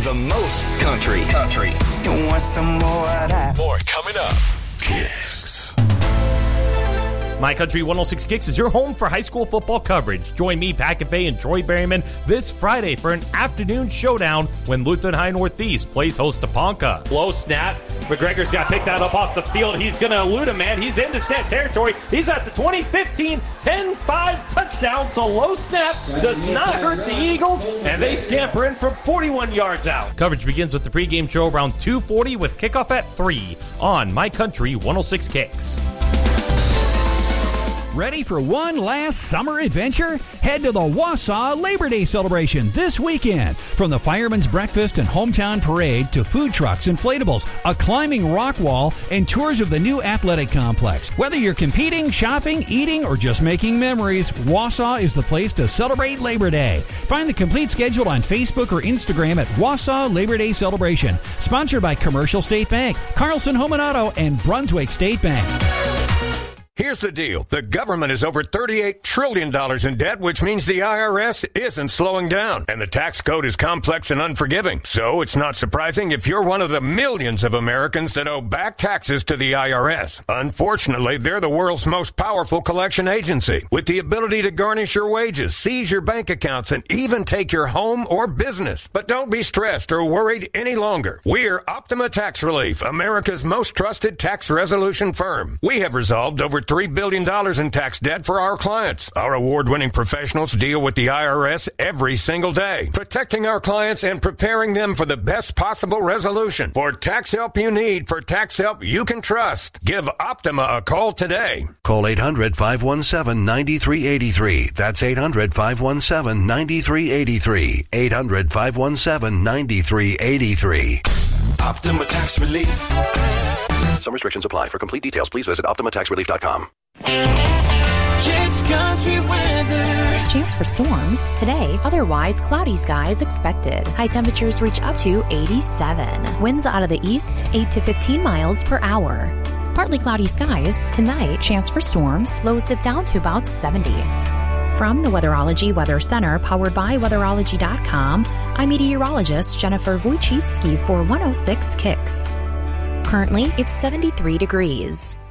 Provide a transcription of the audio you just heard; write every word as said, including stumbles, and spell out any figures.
the most country. Country. You want some more of that? More coming up. Kicks. My Country one oh six Kicks is your home for high school football coverage. Join me, Pat Cafe, and Troy Berryman this Friday for an afternoon showdown when Lutheran High Northeast plays host to Ponca. Low snap. McGregor's got to pick that up off the field. He's going to elude him, man. He's into stat territory. He's at the twenty fifteen ten five touchdown, so low snap does not hurt the Eagles, and they scamper in from forty-one yards out. Coverage begins with the pregame show around two forty with kickoff at three on My Country one oh six Kicks. Ready for one last summer adventure? Head to the Wausau Labor Day celebration this weekend. From the Fireman's Breakfast and Hometown Parade to food trucks, inflatables, a climbing rock wall, and tours of the new athletic complex. Whether you're competing, shopping, eating, or just making memories, Wausau is the place to celebrate Labor Day. Find the complete schedule on Facebook or Instagram at Wausau Labor Day Celebration. Sponsored by Commercial State Bank, Carlson Home and Auto, and Brunswick State Bank. Here's the deal. The government is over thirty-eight trillion dollars in debt, which means the I R S isn't slowing down. And the tax code is complex and unforgiving. So it's not surprising if you're one of the millions of Americans that owe back taxes to the I R S. Unfortunately, they're the world's most powerful collection agency, with the ability to garnish your wages, seize your bank accounts, and even take your home or business. But don't be stressed or worried any longer. We're Optima Tax Relief, America's most trusted tax resolution firm. We have resolved over three billion dollars in tax debt for our clients. Our award-winning professionals deal with the I R S every single day, protecting our clients and preparing them for the best possible resolution. For tax help you need, for tax help you can trust, give Optima a call today. Call eight hundred, five one seven, nine three eight three. That's eight hundred, five one seven, nine three eight three. eight hundred, five one seven, nine three eight three. Optima Tax Relief. Some restrictions apply. For complete details, please visit optima tax relief dot com. Kicks Country Weather. Chance for storms today, otherwise cloudy skies expected. High temperatures reach up to eighty-seven. Winds out of the east, eight to fifteen miles per hour. Partly cloudy skies tonight, chance for storms, lows dip down to about seventy. From the Weatherology Weather Center, powered by weatherology dot com, I'm meteorologist Jennifer Wojcicki for one oh six Kicks. Currently, it's seventy-three degrees.